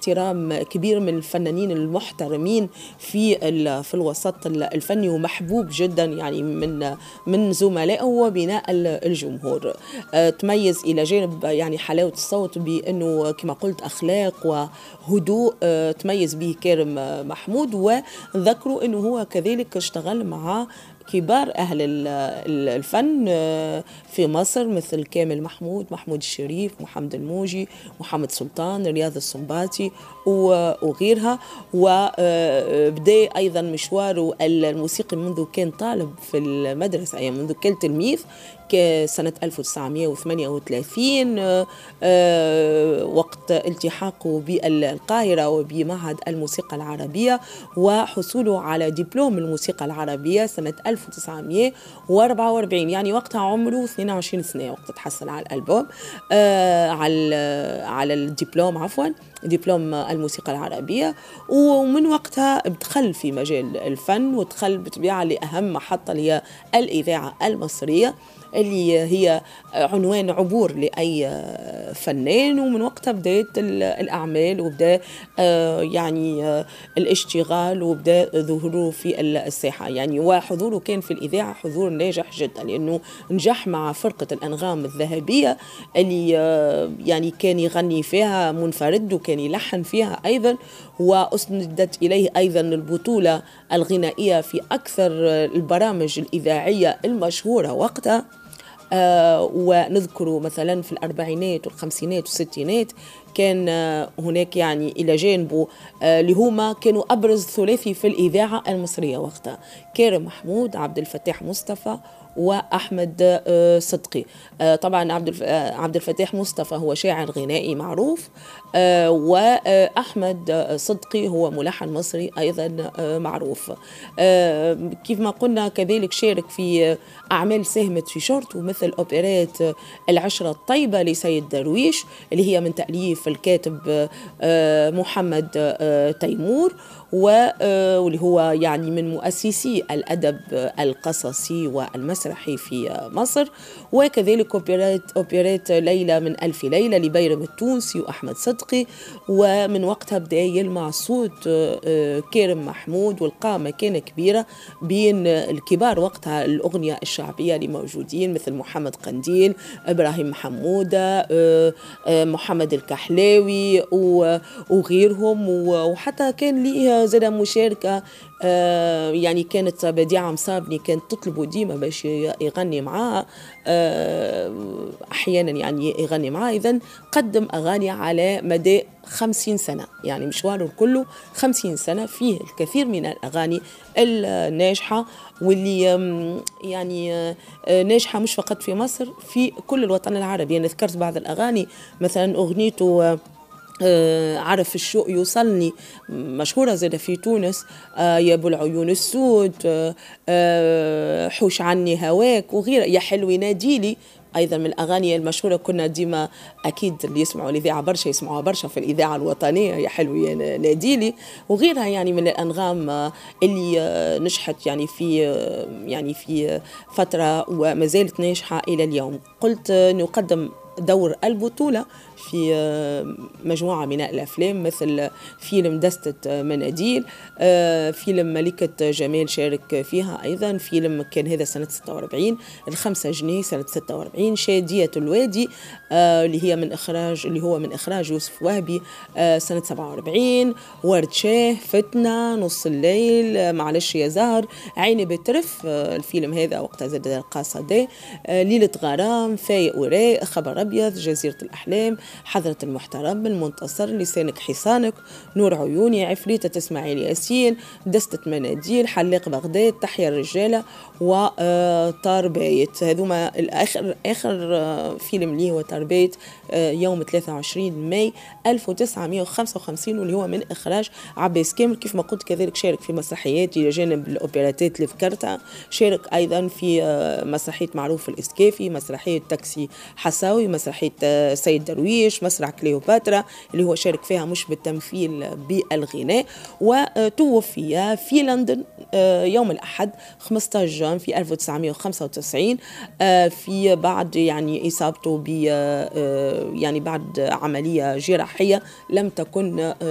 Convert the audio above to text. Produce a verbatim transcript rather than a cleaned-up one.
احترام كبير من الفنانين المحترمين في في الوسط الفني، ومحبوب جدا يعني من من زملائه وبناء الجمهور. تميز إلى جانب يعني حلاوة الصوت بأنه كما قلت أخلاق وهدوء تميز به كارم محمود. وذكروا أنه هو كذلك اشتغل مع كبار أهل الفن في مصر مثل كامل محمود، محمود الشريف، محمد الموجي، محمد سلطان، رياض السنباطي وغيرها. وبدأ أيضا مشواره الموسيقي منذ كان طالب في المدرسة، يعني منذ كان تلميذ سنة ألف وتسعمائة وثمانية وثلاثين وقت التحاقه بالقاهرة وبمعهد الموسيقى العربية، وحصوله على دبلوم الموسيقى العربية سنة ألف وتسعمائة وأربعة وأربعين، يعني وقتها عمره اثنين وعشرين سنة وقت تحصل على الألبوم على على الدبلوم عفوا دبلوم الموسيقى العربية. ومن وقتها دخل في مجال الفن ودخل بطبيعة لأهم محطة اللي هي الإذاعة المصرية اللي هي عنوان عبور لأي فنان. ومن وقتها بدأت الأعمال وبدأ يعني الاشتغال وبدأ ظهوره في الساحة يعني. وحضوره كان في الإذاعة حضور ناجح جدا لأنه نجح مع فرقة الأنغام الذهبية اللي يعني كان يغني فيها منفرد وكان يلحن فيها أيضا، وأسندت إليه أيضا البطولة الغنائية في أكثر البرامج الإذاعية المشهورة وقتها. آه ونذكر مثلا في الأربعينات والخمسينات والستينات كان آه هناك يعني إلى جانبه آه اللي هما كانوا أبرز ثلاثي في الإذاعة المصرية وقتها، كارم محمود، عبد الفتاح مصطفى، وأحمد صدقي. طبعا عبد الفتاح مصطفى هو شاعر غنائي معروف، وأحمد صدقي هو ملحن مصري أيضا معروف. كيف ما قلنا كذلك شارك في أعمال ساهمت في شهرته مثل أوبرات العشرة الطيبة لسيد درويش اللي هي من تأليف الكاتب محمد تيمور، واللي هو يعني من مؤسسي الأدب القصصي والمسرحي في مصر. وكذلك أوبرات, أوبرات ليلى من ألف ليلة لبيرم التونسي وأحمد صدقي. ومن وقتها بدأ يلمع صوت كارم محمود، والقامة كانت كبيرة بين الكبار وقتها الأغنية الشعبية اللي موجودين مثل محمد قنديل، إبراهيم محمودة، محمد الكحلاوي وغيرهم. وحتى كان ليه زاد مشاركة آه يعني كانت بديعة مصابني كانت تطلبه ديما باش يغني معها آه أحيانا يعني يغني معها. إذن قدم أغاني على مدى خمسين سنة، يعني مشواره كله خمسين سنة، فيه الكثير من الأغاني الناجحة واللي يعني ناجحة مش فقط في مصر، في كل الوطن العربي. يعني ذكرت بعض الأغاني مثلا أغنيته آه عرف الشوق يوصلني مشهورة زادة في تونس، آه يا ابو العيون السود، آه آه حوش عني هواك وغيره، يا حلو ناديلي أيضا من الأغاني المشهورة. كنا ديما أكيد اللي يسمعوا الإذاعة برشا يسمعوها برشا في الإذاعة الوطنية، يا حلو يا ناديلي وغيرها، يعني من الأنغام اللي نجحت يعني في يعني في فترة وما زالت ناجحة إلى اليوم. قلت نقدم دور البطولة في مجموعة من الأفلام مثل فيلم دستة مناديل، فيلم ملكة جمال شارك فيها أيضا، فيلم كان هذا سنة ستة وأربعين، الخمسة جنيه سنة ستة وأربعين، شادية الوادي اللي هي من إخراج اللي هو من إخراج يوسف وهبي سنة سبعة وأربعين، ورد شاه، فتنة، نص الليل، معلش يا زهر، عيني بترف الفيلم هذا وقتها زاد القاصدة، ليلة غرام، فايق وراء، خبر أبيض، جزيرة الأحلام، حضرة المحترم، المنتصر، لسانك حصانك، نور عيوني، عفريتة إسماعيل ياسين، دستة مناديل، حلاق بغداد، تحيا الرجالة، وطار بايت. هذوما الآخر آخر فيلم ليه وطار بايت يوم ثلاثة وعشرين ماي ألف وتسعمائة وخمسة وخمسين واللي هو من إخراج عباس كامل. كيف ما قلت كذلك شارك في مسرحيات إلى جانب الأوبراتات اللي ذكرتها، شارك أيضا في مسرحية معروف الإسكافي، مسرحية تاكسي حساوي، مسرحية سيد درويش، مسرح كليوباترا اللي هو شارك فيها مش بالتمثيل بالغناء. وتوفي في لندن يوم الأحد خمسة عشر جون في ألف وتسعمائة وخمسة وتسعين في بعد يعني إصابته ب يعني بعد عملية جراحية لم تكن